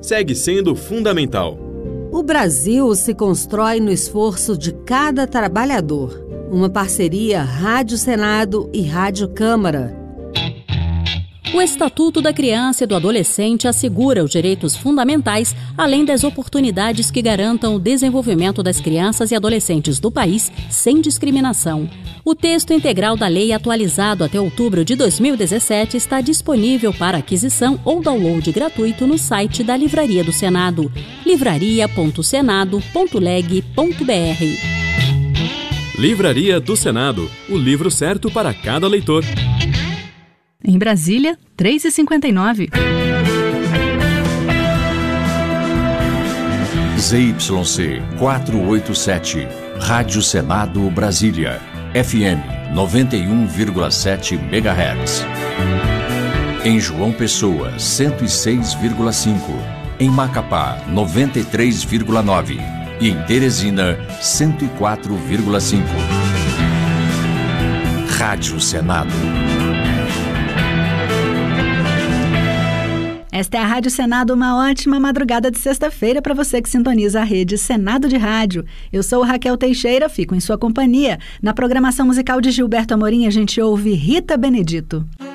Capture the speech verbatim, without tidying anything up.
segue sendo fundamental. O Brasil se constrói no esforço de cada trabalhador. Uma parceria Rádio Senado e Rádio Câmara. O Estatuto da Criança e do Adolescente assegura os direitos fundamentais, além das oportunidades que garantam o desenvolvimento das crianças e adolescentes do país sem discriminação. O texto integral da lei, atualizado até outubro de dois mil e dezessete, está disponível para aquisição ou download gratuito no site da Livraria do Senado, livraria ponto senado ponto leg ponto br. Livraria do Senado, o livro certo para cada leitor. Em Brasília, três e cinquenta e nove. Z Y C quatrocentos e oitenta e sete, Rádio Senado Brasília, F M noventa e um vírgula sete megahertz. Em João Pessoa, cento e seis vírgula cinco. Em Macapá, noventa e três vírgula nove. E em Teresina, cento e quatro vírgula cinco. Rádio Senado. Esta é a Rádio Senado, uma ótima madrugada de sexta-feira para você que sintoniza a rede Senado de Rádio. Eu sou Raquel Teixeira, fico em sua companhia. Na programação musical de Gilberto Amorim, a gente ouve Rita Benedito.